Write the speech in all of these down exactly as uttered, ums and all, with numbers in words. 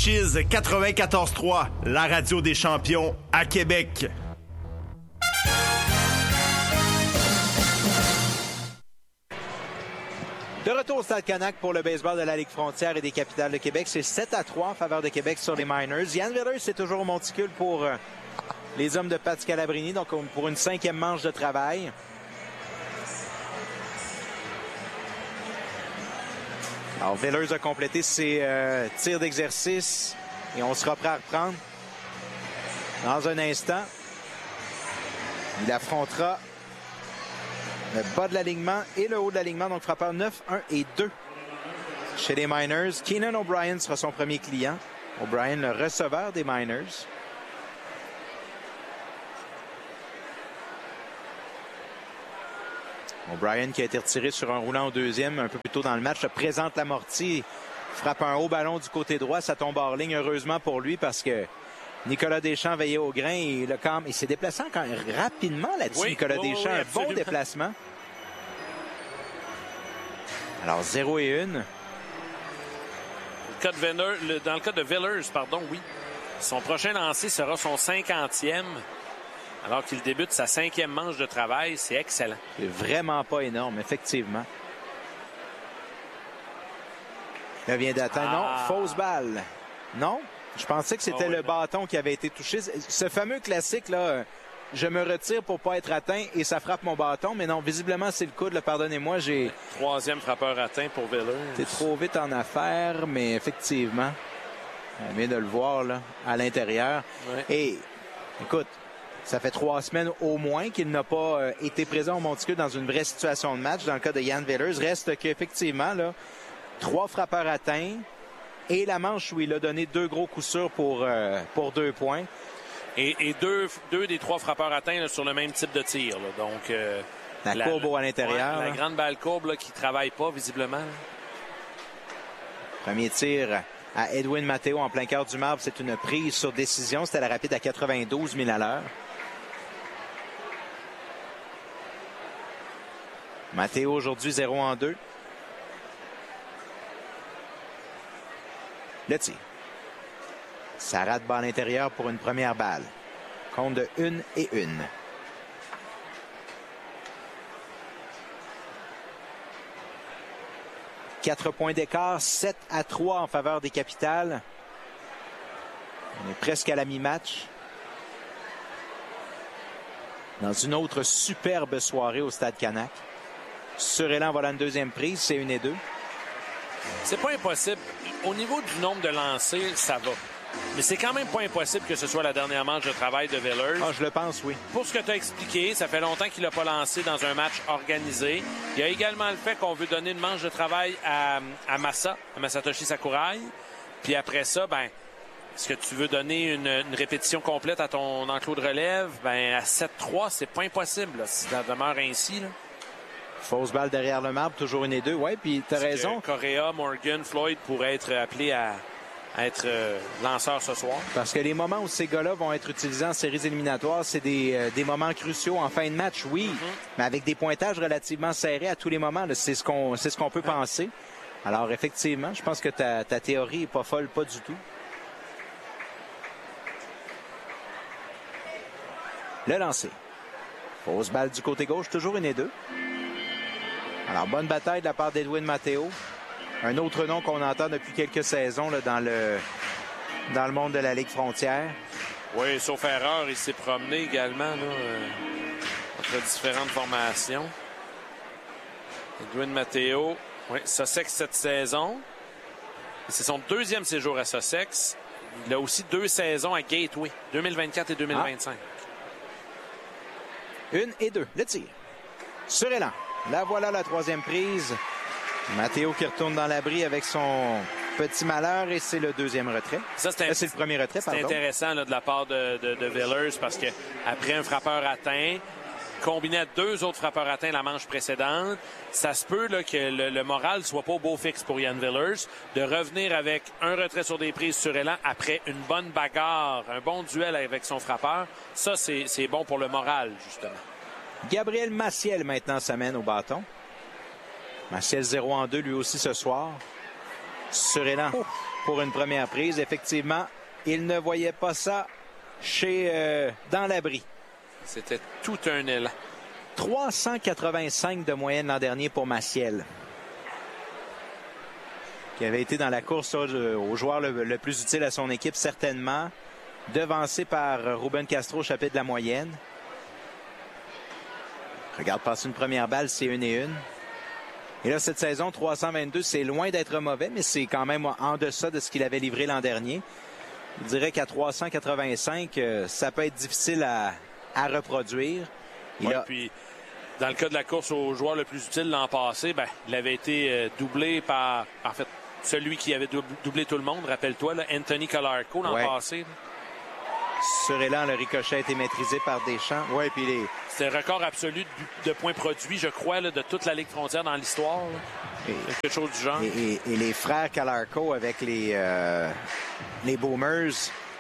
Chiz quatre-vingt-quatorze trois, la radio des champions à Québec. De retour au Stade Canac pour le baseball de la Ligue frontière et des Capitales de Québec. C'est sept à trois en faveur de Québec sur les Miners. Jan Villers, c'est toujours au monticule pour euh, les hommes de Pat Scalabrini, donc pour une cinquième manche de travail. Alors, Villers a complété ses euh, tirs d'exercice et on sera prêt à reprendre dans un instant. Il affrontera le bas de l'alignement et le haut de l'alignement, donc frappeur neuf, un et deux chez les Miners. Keenan O'Brien sera son premier client. O'Brien, le receveur des Miners. O'Brien qui a été retiré sur un roulant au deuxième un peu plus tôt dans le match, présente l'amorti, frappe un haut ballon du côté droit, ça tombe hors ligne, heureusement pour lui parce que Nicolas Deschamps veillait au grain et le camp, il s'est déplacé quand même rapidement là-dessus. Oui, Nicolas oui, Deschamps, oui, un bon déplacement. Alors zéro et un. Dans le cas de Villers, pardon, oui. Son prochain lancer sera son cinquantième. Alors qu'il débute sa cinquième manche de travail, c'est excellent. C'est vraiment pas énorme, effectivement. Il vient d'atteindre. Ah. Non, fausse balle. Non, je pensais que c'était oh, oui, le non. bâton qui avait été touché. Ce fameux classique, là, je me retire pour pas être atteint et ça frappe mon bâton. Mais non, visiblement, c'est le coude. Là, pardonnez-moi, j'ai... Troisième frappeur atteint pour Villers. T'es trop vite en affaires, mais effectivement, on vient de le voir là, à l'intérieur. Oui. Et, écoute, ça fait trois semaines au moins qu'il n'a pas euh, été présent au monticule dans une vraie situation de match. Dans le cas de Jan Villers, reste qu'effectivement, là, trois frappeurs atteints et la manche où il a donné deux gros coups sûrs pour, euh, pour deux points. Et, et deux, deux des trois frappeurs atteints là, sur le même type de tir. Là. Donc, euh, la, la courbe à l'intérieur. Ouais, la grande balle courbe là, qui ne travaille pas visiblement. Premier tir à Edwin Matteo en plein cœur du marbre. C'est une prise sur décision. C'était la rapide à quatre-vingt-douze milles à l'heure. Matteo aujourd'hui zéro en deux. Le tir. Ça rate bas à l'intérieur pour une première balle. Compte de une et une. Quatre points d'écart, sept à trois en faveur des Capitales. On est presque à la mi-match. Dans une autre superbe soirée au Stade Canac. Surélan voilà une deuxième prise, c'est une et deux. C'est pas impossible. Au niveau du nombre de lancers, ça va. Mais c'est quand même pas impossible que ce soit la dernière manche de travail de Villers. Ah, je le pense, oui. Pour ce que tu as expliqué, ça fait longtemps qu'il n'a pas lancé dans un match organisé. Il y a également le fait qu'on veut donner une manche de travail à, à Massa, à Masatoshi Sakurai. Puis après ça, ben, est-ce que tu veux donner une, une répétition complète à ton enclos de relève? Ben, à sept trois, c'est pas impossible, là, si ça demeure ainsi, là. Fausse balle derrière le marbre, toujours une et deux. Oui, puis tu as raison. Correa, Morgan, Floyd pourraient être appelés à, à être euh, lanceurs ce soir. Parce que les moments où ces gars-là vont être utilisés en séries éliminatoires, c'est des, euh, des moments cruciaux en fin de match, oui, mm-hmm. mais avec des pointages relativement serrés à tous les moments. C'est ce qu'on c'est ce qu'on peut ouais. penser. Alors, effectivement, je pense que ta, ta théorie n'est pas folle, pas du tout. Le lancer. Fausse balle du côté gauche, toujours une et deux. Alors, bonne bataille de la part d'Edwin Matteo. Un autre nom qu'on entend depuis quelques saisons là, dans, le, dans le monde de la Ligue frontière. Oui, sauf erreur, il s'est promené également là, euh, entre différentes formations. Edwin Matteo, oui, Sussex cette saison. C'est son deuxième séjour à Sussex. Il a aussi deux saisons à Gateway, deux mille vingt-quatre et deux mille vingt-cinq. Ah. Une et deux, le tir. Surélan. La voilà la troisième prise. Matteo qui retourne dans l'abri avec son petit malheur et c'est le deuxième retrait. Ça, c'est, un... c'est le premier retrait, pardon. C'est intéressant là, de la part de, de, de Villers parce qu'après un frappeur atteint, combiné à deux autres frappeurs atteints la manche précédente, ça se peut là, que le, le moral soit pas au beau fixe pour Jan Villers de revenir avec un retrait sur des prises sur élan après une bonne bagarre, un bon duel avec son frappeur. Ça, c'est, c'est bon pour le moral, justement. Gabriel Maciel maintenant s'amène au bâton. Maciel zéro en deux lui aussi ce soir. sur élan oh. pour une première prise. Effectivement, il ne voyait pas ça chez euh, dans l'abri. C'était tout un élan. trois cent quatre-vingt-cinq de moyenne l'an dernier pour Maciel, qui avait été dans la course au, au joueur le, le plus utile à son équipe, certainement, devancé par Ruben Castro au chapitre de la moyenne. Regarde passer une première balle, c'est une et une. Et là, cette saison, trois cent vingt-deux, c'est loin d'être mauvais, mais c'est quand même en deçà de ce qu'il avait livré l'an dernier. Je dirais qu'à trois cent quatre-vingt-cinq, euh, ça peut être difficile à, à reproduire. Il ouais, a... Puis, dans le cas de la course au joueur le plus utile l'an passé, ben, il avait été euh, doublé par, en fait, celui qui avait doublé tout le monde, rappelle-toi, là, Anthony Calarco l'an ouais. passé. Là. Sur élan, le ricochet a été maîtrisé par Deschamps. Ouais, puis les... C'est le record absolu de, de points produits, je crois, là, de toute la Ligue frontière dans l'histoire. Quelque chose du genre. Et, et, et les frères Calarco avec les, euh, les Boomers,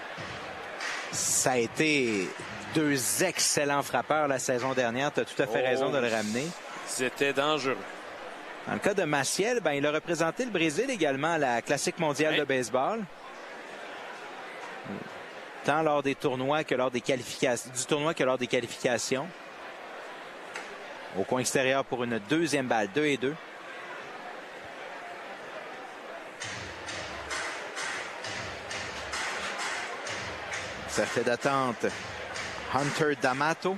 ça a été deux excellents frappeurs la saison dernière. Tu as tout à fait oh, raison de le ramener. C'était dangereux. Dans le cas de Maciel, ben, il a représenté le Brésil également à la Classique mondiale oui. de baseball. Tant lors des tournois que lors des qualifications, du tournoi que lors des qualifications. Au coin extérieur pour une deuxième balle, deux et deux. Ça fait d'attente Hunter D'Amato.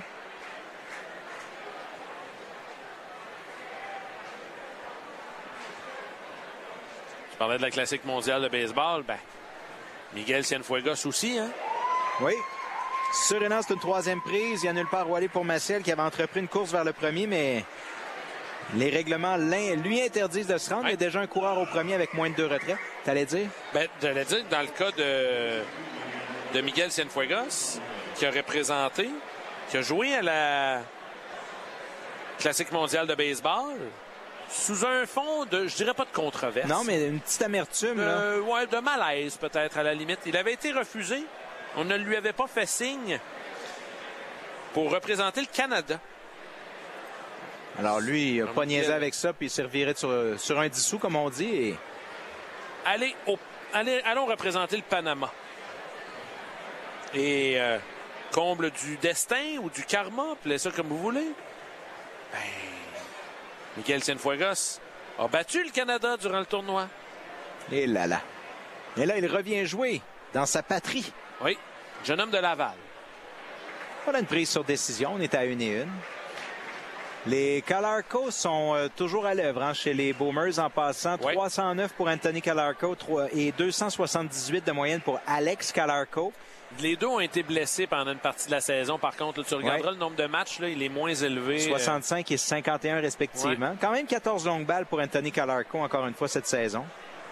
Tu parlais de la Classique mondiale de baseball, ben Miguel Cienfuegos aussi, hein? Oui. Sur élan, c'est une troisième prise. Il n'y a nulle part où aller pour Maciel qui avait entrepris une course vers le premier, mais les règlements lui interdisent de se rendre. Ouais. Il y a déjà un coureur au premier avec moins de deux retraits. T'allais dire? Ben, j'allais dire que dans le cas de, de Miguel Cienfuegos, qui a représenté, qui a joué à la Classique mondiale de baseball, sous un fond de, je dirais pas de controverse. Non, mais une petite amertume, euh, là. Ouais, de malaise, peut-être, à la limite. Il avait été refusé. On ne lui avait pas fait signe pour représenter le Canada. Alors, lui, il n'a pas niaisé avec ça, puis il servirait sur, sur un dissous, comme on dit. Et... Allez, au, allez, allons représenter le Panama. Et euh, comble du destin ou du karma, appelez ça comme vous voulez. Ben... Miguel Cienfuegos a battu le Canada durant le tournoi. Et là là. Et là, il revient jouer dans sa patrie. Oui, jeune homme de Laval. Voilà une prise sur décision. On est à une et une. Les Calarco sont euh, toujours à l'œuvre hein, chez les Boomers en passant. Oui. trois cent neuf pour Anthony Calarco et deux cent soixante-dix-huit de moyenne pour Alex Calarco. Les deux ont été blessés pendant une partie de la saison. Par contre, là, tu regarderas ouais. le nombre de matchs, là, il est moins élevé. soixante-cinq et cinquante et un respectivement. Ouais. Quand même quatorze longues balles pour Anthony Calarco encore une fois cette saison.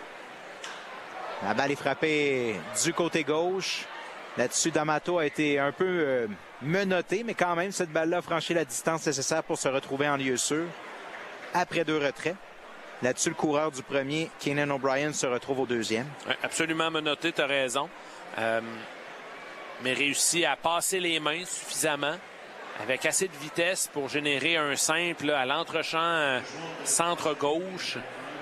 La balle est frappée du côté gauche. Là-dessus, D'Amato a été un peu euh, menotté, mais quand même, cette balle-là a franchi la distance nécessaire pour se retrouver en lieu sûr après deux retraits. Là-dessus, le coureur du premier, Keenan O'Brien, se retrouve au deuxième. Ouais, absolument menotté, tu as raison. Euh... mais réussit à passer les mains suffisamment avec assez de vitesse pour générer un simple là, à l'entrechamp euh, centre-gauche.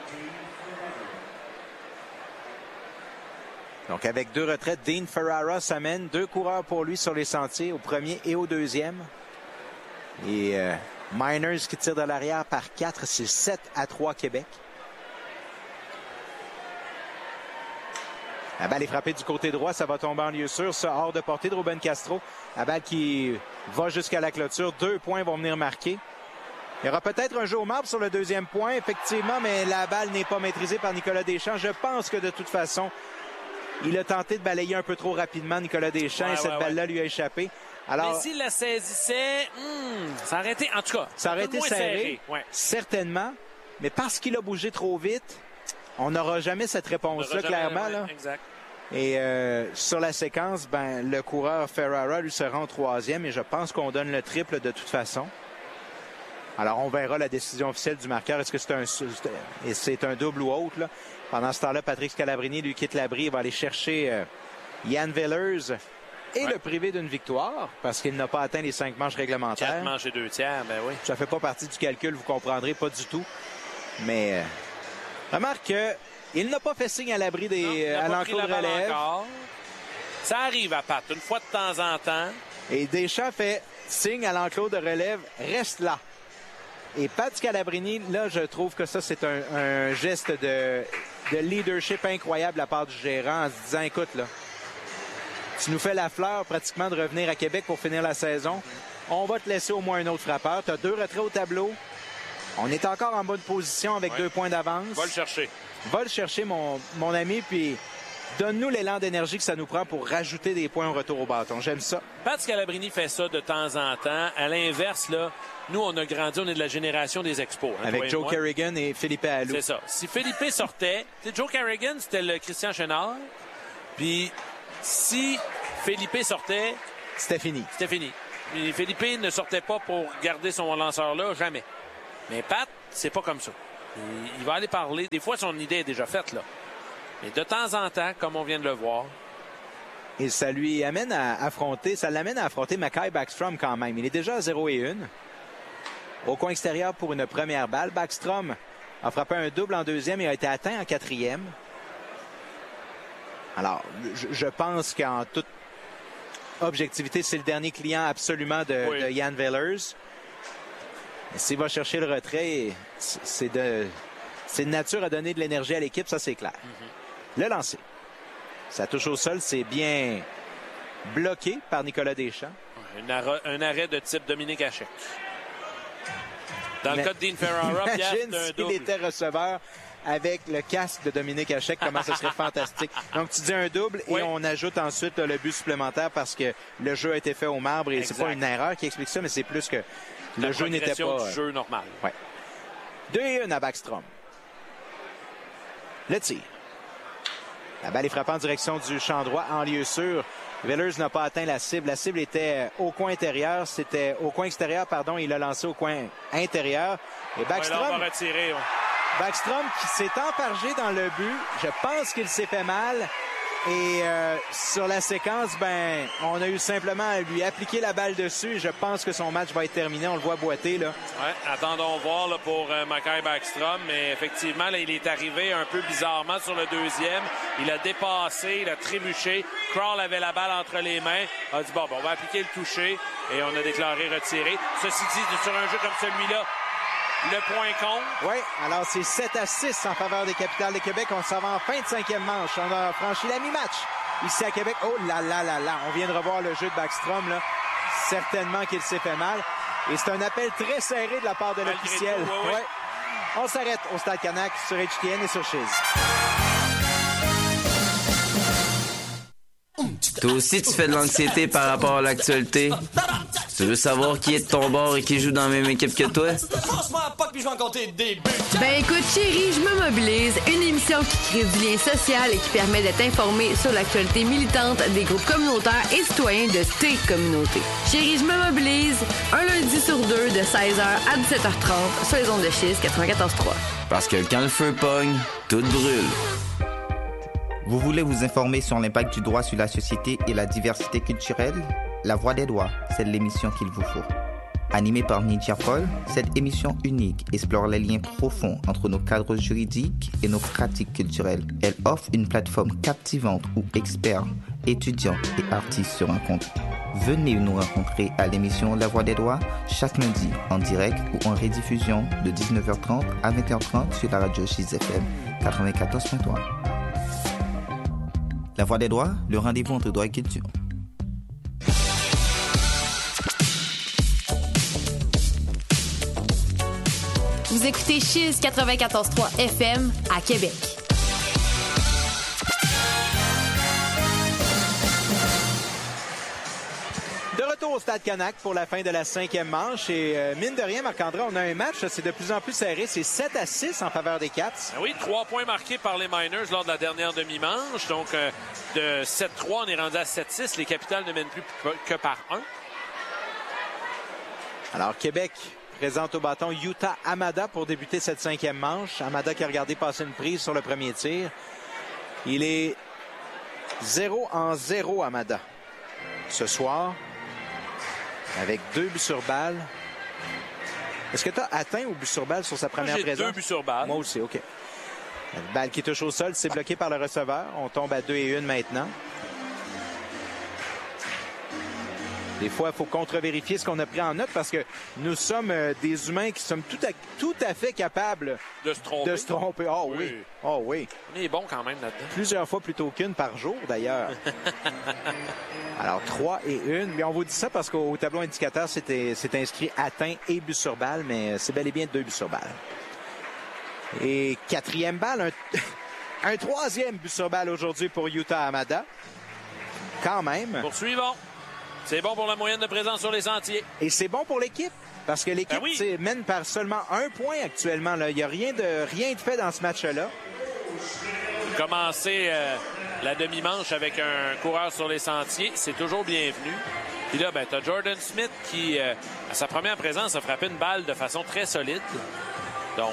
Donc avec deux retraites, Dean Ferrara s'amène. Deux coureurs pour lui sur les sentiers, au premier et au deuxième. Et euh, Miners qui tire de l'arrière par quatre, c'est sept à trois Québec. La balle est frappée du côté droit, ça va tomber en lieu sûr, ça hors de portée de Ruben Castro. La balle qui va jusqu'à la clôture, deux points vont venir marquer. Il y aura peut-être un jeu au marbre sur le deuxième point, effectivement, mais la balle n'est pas maîtrisée par Nicolas Deschamps. Je pense que de toute façon, il a tenté de balayer un peu trop rapidement Nicolas Deschamps ouais, et cette ouais, balle-là ouais. lui a échappé. Alors, mais s'il la saisissait, hmm, ça aurait été, en tout cas, ça aurait été serré, serré. Ouais. Certainement, mais parce qu'il a bougé trop vite, on n'aura jamais cette réponse-là, clairement. Ouais, là. Exact. Et euh, sur la séquence, ben, le coureur Ferrara lui sera en troisième et je pense qu'on donne le triple de toute façon. Alors, on verra la décision officielle du marqueur. Est-ce que c'est un, c'est un double ou autre? Là? Pendant ce temps-là, Patrick Scalabrini lui quitte l'abri. Il va aller chercher euh, Jan Villers et ouais. le priver d'une victoire parce qu'il n'a pas atteint les cinq manches réglementaires. Quatre manches et deux tiers, ben oui. Ça fait pas partie du calcul, vous comprendrez, pas du tout. Mais euh, remarque que Il n'a pas fait signe à l'abri des, non, à l'enclos de relève. Encore. Ça arrive à Pat, une fois de temps en temps. Et Deschamps fait signe à l'enclos de relève, reste là. Et Pat Scalabrini, là, je trouve que ça, c'est un, un geste de, de leadership incroyable de la part du gérant en se disant, écoute, là, tu nous fais la fleur pratiquement de revenir à Québec pour finir la saison. On va te laisser au moins un autre frappeur. Tu as deux retraits au tableau. On est encore en bonne position avec ouais. deux points d'avance. Va le chercher. Va le chercher, mon, mon ami, puis donne-nous l'élan d'énergie que ça nous prend pour rajouter des points au retour au bâton. J'aime ça. Pat Scalabrini fait ça de temps en temps. À l'inverse, là, nous, on a grandi, on est de la génération des expos. Hein, avec Joe Carrigan et Philippe Alou. C'est ça. Si Philippe sortait, Joe Carrigan, c'était le Christian Chenard. Puis si Philippe sortait... C'était fini. C'était fini. Et Philippe ne sortait pas pour garder son lanceur-là, jamais. Mais Pat, c'est pas comme ça. Il, il va aller parler. Des fois, son idée est déjà faite, là. Mais de temps en temps, comme on vient de le voir... Et ça lui amène à affronter, ça l'amène à affronter Mackay Backstrom quand même. Il est déjà à zéro et un. Au coin extérieur pour une première balle. Backstrom a frappé un double en deuxième et a été atteint en quatrième. Alors, je, je pense qu'en toute objectivité, c'est le dernier client absolument de, oui. de Jan Villers. S'il va chercher le retrait, c'est de, c'est de nature à donner de l'énergie à l'équipe, ça c'est clair. Mm-hmm. Le lancer. Ça touche au sol, c'est bien bloqué par Nicolas Deschamps. Un arrêt, un arrêt de type Dominique Hachek. Dans Mais, le cas de Dean Ferrara, imagine s'il était receveur avec le casque de Dominique Hachek, comment ça serait fantastique. Donc, tu dis un double oui. et on ajoute ensuite là, le but supplémentaire parce que le jeu a été fait au marbre et c'est pas une erreur qui explique ça, mais c'est plus que La le jeu n'était pas... du jeu normal. Ouais. deux et un à Backstrom. Le tir. La balle est frappée en direction du champ droit en lieu sûr. Villers n'a pas atteint la cible. La cible était au coin intérieur. C'était au coin extérieur, pardon. Il a lancé au coin intérieur. Et Backstrom... Ouais, là, on va retirer, ouais. Backstrom qui s'est empargé dans le but. Je pense qu'il s'est fait mal. Et euh, sur la séquence, ben, on a eu simplement à lui appliquer la balle dessus. Et je pense que son match va être terminé. On le voit boiter, là. Ouais, attendons voir là, pour euh, Mackay Backstrom. Mais effectivement, là, il est arrivé un peu bizarrement sur le deuxième. Il a dépassé, il a trébuché. Crawl avait la balle entre les mains. A dit, bon, bon on va appliquer le toucher. Et on a déclaré retiré. Ceci dit, sur un jeu comme celui-là, le point compte. Oui, alors c'est sept à six en faveur des Capitales de Québec. On s'en va en fin de cinquième manche. On a franchi la mi-match ici à Québec. Oh là là là là, on vient de revoir le jeu de Backstrom, là. Certainement qu'il s'est fait mal. Et c'est un appel très serré de la part de l'officiel. Oui, oui. Ouais. On s'arrête au Stade Canac sur H T N et sur Chiz. Toi aussi, tu fais de l'anxiété par rapport à l'actualité? Tu veux savoir qui est de ton bord et qui joue dans la même équipe que toi? Ben écoute, chérie, je me mobilise. Une émission qui crée du lien social et qui permet d'être informé sur l'actualité militante des groupes communautaires et citoyens de tes communautés. Chérie, je me mobilise. Un lundi sur deux de seize heures à dix-sept heures trente sur les ondes de Chiz quatre-vingt-quatorze trois. Parce que quand le feu pogne, tout brûle. Vous voulez vous informer sur l'impact du droit sur la société et la diversité culturelle? La Voix des droits, c'est l'émission qu'il vous faut. Animée par Nidia Paul, cette émission unique explore les liens profonds entre nos cadres juridiques et nos pratiques culturelles. Elle offre une plateforme captivante où experts, étudiants et artistes se rencontrent. Venez nous rencontrer à l'émission La Voix des droits chaque lundi en direct ou en rediffusion de dix-neuf heures trente à vingt heures trente sur la radio Chiz F M quatre-vingt-quatorze point trois. La Voix des droits, le rendez-vous entre droit et culture. Vous écoutez Chiz quatre-vingt-quatorze point trois F M à Québec. De retour au Stade Canac pour la fin de la cinquième manche. Et euh, mine de rien, Marc-André, on a un match, c'est de plus en plus serré. C'est sept à six en faveur des Cats. Oui, trois points marqués par les Miners lors de la dernière demi-manche. Donc, euh, de sept trois, on est rendu à sept six. Les Capitales ne mènent plus que par un. Alors, Québec présente au bâton Yuta Hamada pour débuter cette cinquième manche. Hamada qui a regardé passer une prise sur le premier tir. Il est zéro en zéro, Hamada. Ce soir, avec deux buts sur balle. Est-ce que tu as atteint au but sur balle sur sa première Moi, j'ai présence? deux buts sur balle. Moi aussi, OK. Une balle qui touche au sol, c'est bloqué par le receveur. On tombe à deux et un maintenant. Des fois, il faut contre-vérifier ce qu'on a pris en note parce que nous sommes euh, des humains qui sommes tout à, tout à fait capables de se tromper. De se tromper. Oh oui. oui. Oh oui. On est bon quand même là-dedans. Plusieurs fois plutôt qu'une par jour, d'ailleurs. Alors, trois et un. Mais on vous dit ça parce qu'au tableau indicateur, c'était, c'est inscrit atteint et but sur balle, mais c'est bel et bien deux buts sur balle. Et quatrième balle, un, un troisième but sur balle aujourd'hui pour Yuta Hamada. Quand même. Poursuivons. C'est bon pour la moyenne de présence sur les sentiers. Et c'est bon pour l'équipe, parce que l'équipe ben oui. mène par seulement un point actuellement. Là. Il n'y a rien de, rien de fait dans ce match-là. Commencer euh, la demi-manche avec un coureur sur les sentiers, c'est toujours bienvenu. Puis là, ben, tu as Jordan Smith qui, euh, à sa première présence, a frappé une balle de façon très solide. Donc...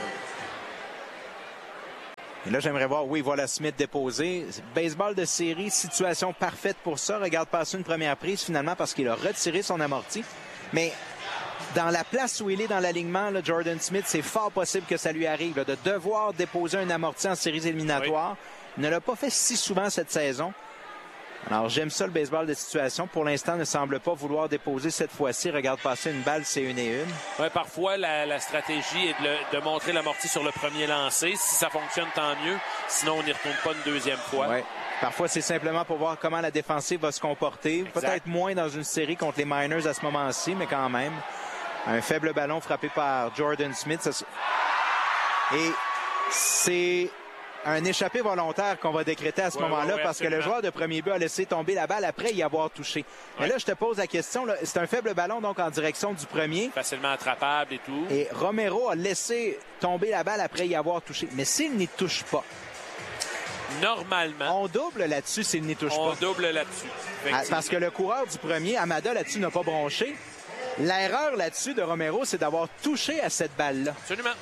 Et là, j'aimerais voir, oui, voilà Smith déposé. Baseball de série, situation parfaite pour ça. Regarde passer une première prise, finalement, parce qu'il a retiré son amorti. Mais dans la place où il est dans l'alignement, là, Jordan Smith, c'est fort possible que ça lui arrive là, de devoir déposer un amorti en séries éliminatoires. Oui. Il ne l'a pas fait si souvent cette saison. Alors, j'aime ça, le baseball de situation. Pour l'instant, ne semble pas vouloir déposer cette fois-ci. Regarde passer une balle, c'est une et une. Oui, parfois, la, la stratégie est de, le, de montrer l'amorti sur le premier lancer. Si ça fonctionne, tant mieux. Sinon, on n'y retourne pas une deuxième fois. Oui. Parfois, c'est simplement pour voir comment la défensive va se comporter. Exact. Peut-être moins dans une série contre les Miners à ce moment-ci, mais quand même. Un faible ballon frappé par Jordan Smith. Ça... Et c'est... un échappé volontaire qu'on va décréter à ce ouais, moment-là ouais, ouais, parce absolument. que le joueur de premier but a laissé tomber la balle après y avoir touché. Ouais. Mais là, je te pose la question. Là, c'est un faible ballon donc en direction du premier. Facilement attrapable et tout. Et Romero a laissé tomber la balle après y avoir touché. Mais s'il n'y touche pas... Normalement... On double là-dessus s'il n'y touche on pas. On double là-dessus. Ah, parce que le coureur du premier, Hamada, là-dessus, n'a pas bronché. L'erreur là-dessus de Romero, c'est d'avoir touché à cette balle-là. Absolument.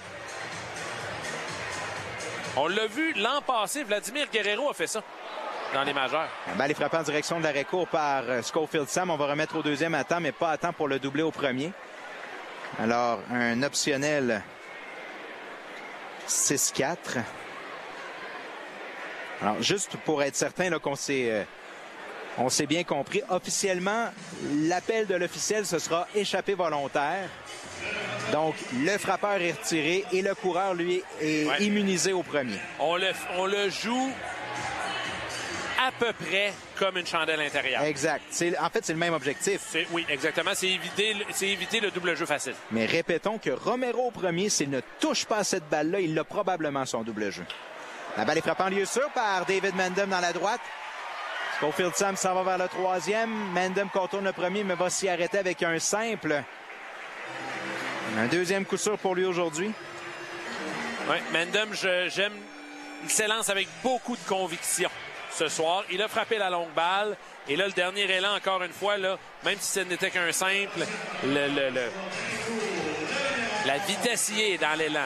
On l'a vu l'an passé, Vladimir Guerrero a fait ça dans les majeurs. La balle est frappée en direction de l'arrêt court par Schofield Sam. On va remettre au deuxième à temps, mais pas à temps pour le doubler au premier. Alors, un optionnel six quatre. Alors, juste pour être certain là, qu'on s'est, euh, on s'est bien compris, officiellement, l'appel de l'officiel, ce sera échappé volontaire. Donc, le frappeur est retiré et le coureur, lui, est ouais. immunisé au premier. On le, on le joue à peu près comme une chandelle intérieure. Exact. C'est, en fait, c'est le même objectif. C'est, oui, exactement. C'est éviter, c'est éviter le double jeu facile. Mais répétons que Romero au premier, s'il ne touche pas à cette balle-là, il a probablement son double jeu. La balle est frappée en lieu sûr par David Mendham dans la droite. Schofield Sam s'en va vers le troisième. Mendham contourne le premier, mais va s'y arrêter avec un simple. Un deuxième coup sûr pour lui aujourd'hui. Oui, Mendham, je, j'aime. Il s'élance avec beaucoup de conviction ce soir. Il a frappé la longue balle. Et là, le dernier élan, encore une fois, là, même si ce n'était qu'un simple, le, le, le... la vitesse y est dans l'élan.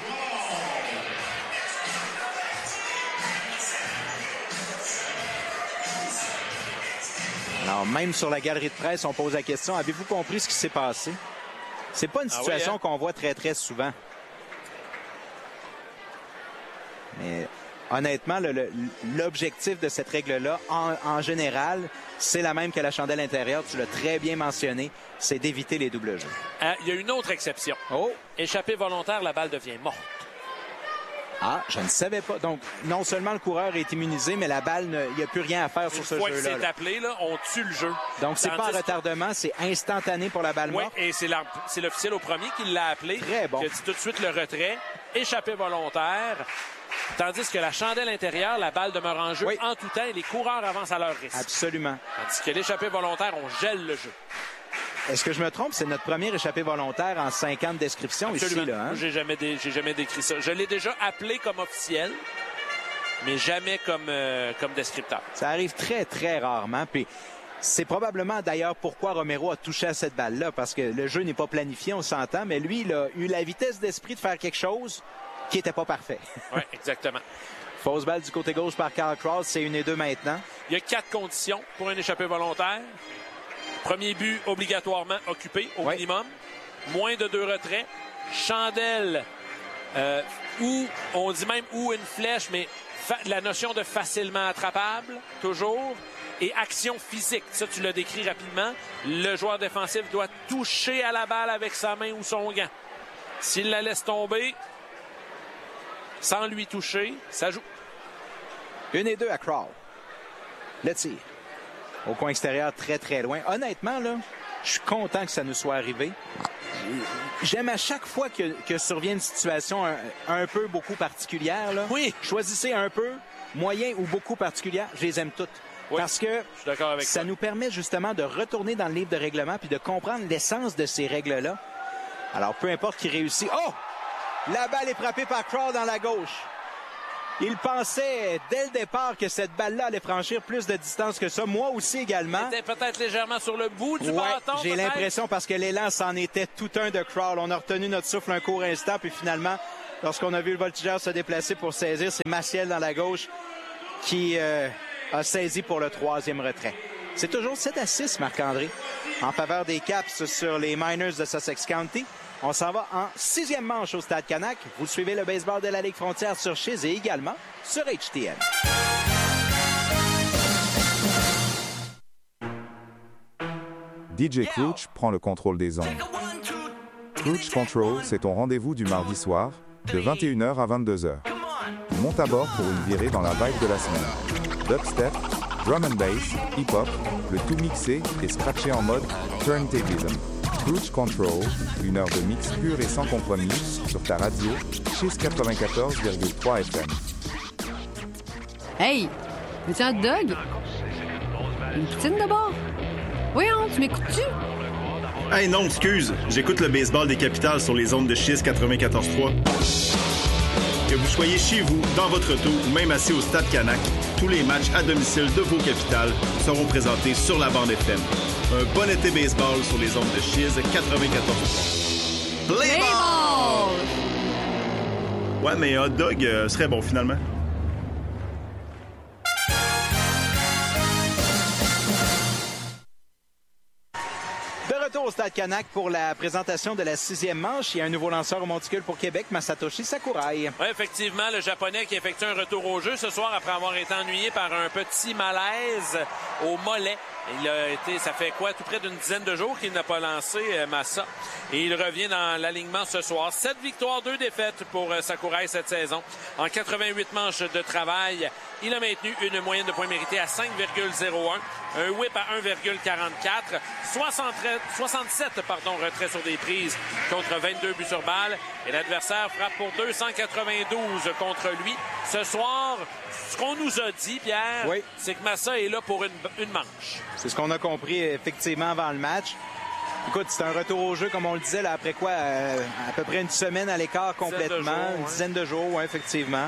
Alors, même sur la galerie de presse, on pose la question, avez-vous compris ce qui s'est passé? C'est pas une situation ah oui, hein? qu'on voit très, très souvent. Mais honnêtement, le, le, l'objectif de cette règle-là, en, en général, c'est la même que la chandelle intérieure. Tu l'as très bien mentionné, c'est d'éviter les doubles jeux. Euh, il y a une autre exception. Oh! Échappé volontaire, la balle devient morte. Ah, je ne savais pas. Donc, non seulement le coureur est immunisé, mais la balle, il n'y a plus rien à faire Une sur ce fois jeu-là. que c'est là. appelé, là, on tue le jeu. Donc, c'est pas en retardement, c'est instantané pour la balle oui, morte. Oui, et c'est, la, c'est l'officiel au premier qui l'a appelé. Très bon. Qui a dit tout de suite le retrait. Échappé volontaire. Tandis que la chandelle intérieure, la balle demeure en jeu oui. en tout temps et les coureurs avancent à leur risque. Absolument. Tandis que l'échappé volontaire, on gèle le jeu. Est-ce que je me trompe? C'est notre premier échappé volontaire en cinquante descriptions Absolument. ici. Là, hein? J'ai jamais, dé... j'ai jamais décrit ça. Je l'ai déjà appelé comme officiel, mais jamais comme, euh, comme descripteur. Ça arrive très, très rarement. Puis c'est probablement d'ailleurs pourquoi Romero a touché à cette balle-là, parce que le jeu n'est pas planifié, on s'entend, mais lui, il a eu la vitesse d'esprit de faire quelque chose qui n'était pas parfait. Oui, exactement. Fausse balle du côté gauche par Carl Krause, c'est une et deux maintenant. Il y a quatre conditions pour un échappé volontaire. Premier but obligatoirement occupé au oui. minimum. Moins de deux retraits. Chandelle Euh, ou, on dit même ou une flèche, mais fa- la notion de facilement attrapable, toujours. Et action physique, ça tu l'as décrit rapidement. Le joueur défensif doit toucher à la balle avec sa main ou son gant. S'il la laisse tomber, sans lui toucher, ça joue. Une et deux à Crawl. Le tir. Au coin extérieur, très, très loin. Honnêtement, là, je suis content que ça nous soit arrivé. J'aime à chaque fois que, que survient une situation un, un peu beaucoup particulière. Là. Oui. Choisissez un peu, moyen ou beaucoup particulière. Je les aime toutes. Oui, parce que je suis d'accord avec ça toi. nous permet justement de retourner dans le livre de règlement puis de comprendre l'essence de ces règles-là. Alors, peu importe qui réussit. Oh! La balle est frappée par Crawl dans la gauche. Il pensait dès le départ que cette balle-là allait franchir plus de distance que ça. Moi aussi également. C'était peut-être légèrement sur le bout du ouais, bâton. J'ai peut-être. l'impression parce que l'élan c'en était tout un de Crawl. On a retenu notre souffle un court instant, puis finalement, lorsqu'on a vu le voltigeur se déplacer pour saisir, c'est Maciel dans la gauche qui euh, a saisi pour le troisième retrait. C'est toujours sept à six, Marc-André, en faveur des Caps sur les Miners de Sussex County. On s'en va en sixième manche au Stade Canac. Vous suivez le baseball de la Ligue Frontière sur Chiz et également sur H T N. D J Crouch prend le contrôle des ondes. Crouch Control, c'est ton rendez-vous du mardi soir, de vingt et une heures à vingt-deux heures. Monte à bord pour une virée dans la vibe de la semaine. Dubstep, drum and bass, hip-hop, le tout mixé et scratché en mode turntablism. Crouch Control, une heure de mix pur et sans compromis sur ta radio, Chiz quatre-vingt-quatorze virgule trois F M. Hey, veux-tu un hot dog? Une poutine d'abord? Voyons, tu m'écoutes-tu? Hey non, excuse, j'écoute le baseball des Capitales sur les ondes de Chiz quatre-vingt-quatorze trois. Que vous soyez chez vous, dans votre auto ou même assis au Stade Canac, tous les matchs à domicile de vos Capitales seront présentés sur la bande F M. Un bon été baseball sur les ondes de Chiz quatre-vingt-quatorze trois. Play ball! Ouais, mais un hot dog euh, serait bon finalement. Au Stade Canac pour la présentation de la sixième manche. Il y a un nouveau lanceur au monticule pour Québec, Masatoshi Sakurai. Oui, effectivement, le Japonais qui effectue un retour au jeu ce soir après avoir été ennuyé par un petit malaise au mollet. Il a été, ça fait quoi, tout près d'une dizaine de jours qu'il n'a pas lancé euh, Massa. Et il revient dans l'alignement ce soir. Sept victoires, deux défaites pour euh, Sakurai cette saison. En quatre-vingt-huit manches de travail, il a maintenu une moyenne de points mérités à cinq virgule zéro un, un whip à un virgule quarante-quatre, soixante-sept pardon, retraits sur des prises contre vingt-deux buts sur balle. Et l'adversaire frappe pour deux cent quatre-vingt-douze contre lui. Ce soir, ce qu'on nous a dit, Pierre, oui, c'est que Massa est là pour une, une manche. C'est ce qu'on a compris effectivement avant le match. Écoute, c'est un retour au jeu, comme on le disait, là, après quoi? Euh, à peu près une semaine à l'écart complètement. Une dizaine de jours, une dizaine de jours, oui, effectivement.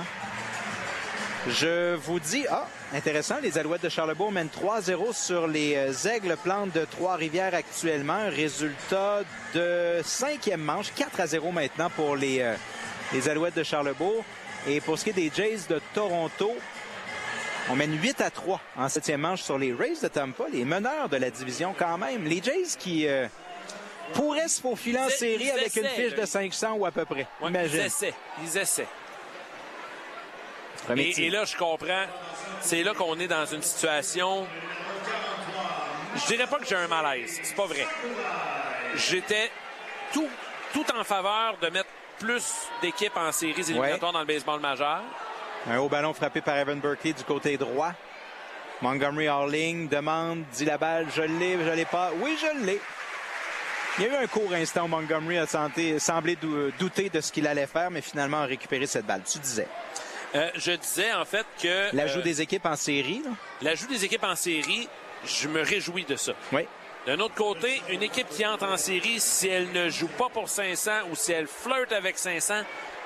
Je vous dis, ah, intéressant, les Alouettes de Charlebourg mènent trois zéro sur les euh, Aigles Plantes de Trois-Rivières actuellement. Un résultat de cinquième manche, quatre à zéro maintenant pour les, euh, les Alouettes de Charlebourg. Et pour ce qui est des Jays de Toronto, on mène huit à trois en septième manche sur les Rays de Tampa, les meneurs de la division quand même. Les Jays qui euh, pourraient se faufiler en série avec essaient, une fiche de cinq cents ou à peu près. Ouais, imagine. Ils essaient, ils essaient. Et, et là, je comprends. C'est là qu'on est dans une situation... Je dirais pas que j'ai un malaise. C'est pas vrai. J'étais tout, tout en faveur de mettre plus d'équipes en séries éliminatoires ouais. dans le baseball majeur. Un haut ballon frappé par Evan Berkeley du côté droit. Montgomery Harling demande, dit la balle, je l'ai, je l'ai pas. Oui, je l'ai. Il y a eu un court instant où Montgomery a tenté, semblé douter de ce qu'il allait faire, mais finalement a récupéré cette balle. Tu disais? Euh, je disais en fait que... L'ajout euh, des équipes en série, là? L'ajout des équipes en série, je me réjouis de ça. Oui. D'un autre côté, une équipe qui entre en série, si elle ne joue pas pour cinq cents ou si elle flirte avec cinq cents,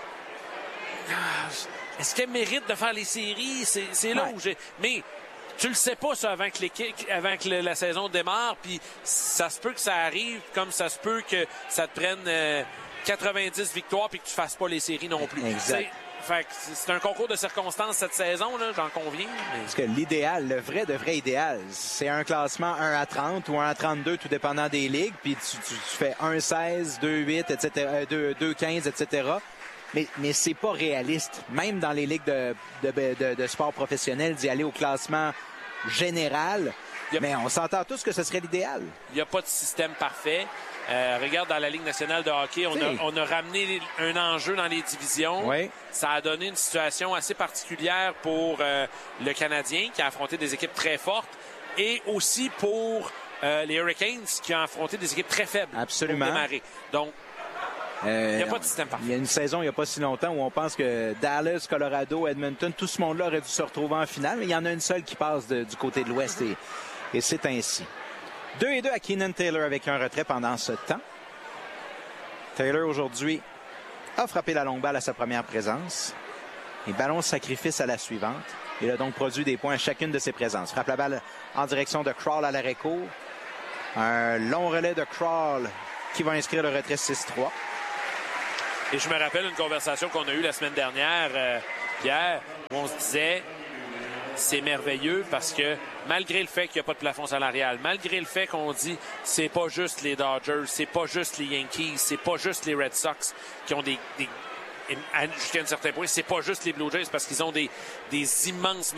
est-ce qu'elle mérite de faire les séries? C'est, c'est là ouais. où j'ai... Mais tu le sais pas, ça, avant que, l'équipe, avant que le, la saison démarre, puis ça se peut que ça arrive, comme ça se peut que ça te prenne euh, quatre-vingt-dix victoires puis que tu fasses pas les séries non plus. Exact. C'est, fait que c'est un concours de circonstances cette sain, là, j'en conviens. Mais... Parce que l'idéal, le vrai de vrai idéal, c'est un classement un à trente ou un à trente-deux, tout dépendant des ligues, puis tu, tu, tu fais un à seize, deux à huit, et cetera, deux à quinze, et cetera. Mais, mais c'est pas réaliste, même dans les ligues de, de, de, de sport professionnel, d'y aller au classement général. A... Mais on s'entend tous que ce serait l'idéal. Il n'y a pas de système parfait. Euh, regarde, dans la Ligue nationale de hockey, on a, on a ramené un enjeu dans les divisions. Oui. Ça a donné une situation assez particulière pour euh, le Canadien, qui a affronté des équipes très fortes, et aussi pour euh, les Hurricanes, qui ont affronté des équipes très faibles. Absolument. Pour démarrer. Donc, Euh, il n'y a pas de système parfait. Il y a une saison, il n'y a pas si longtemps, où on pense que Dallas, Colorado, Edmonton, tout ce monde-là aurait dû se retrouver en finale, mais il y en a une seule qui passe de, du côté de l'Ouest, et, et c'est ainsi. deux et deux à Keenan Taylor avec un retrait pendant ce temps. Taylor, aujourd'hui, a frappé la longue balle à sa première présence. Et ballon sacrifice à la suivante. Il a donc produit des points à chacune de ses présences. Frappe la balle en direction de Crawl à l'arrêt court. Un long relais de Crawl qui va inscrire le retrait six trois. Et je me rappelle une conversation qu'on a eue la semaine dernière, euh, Pierre, où on se disait, c'est merveilleux parce que malgré le fait qu'il n'y a pas de plafond salarial, malgré le fait qu'on dit c'est pas juste les Dodgers, c'est pas juste les Yankees, c'est pas juste les Red Sox qui ont des, des jusqu'à un certain point, c'est pas juste les Blue Jays parce qu'ils ont des, des immenses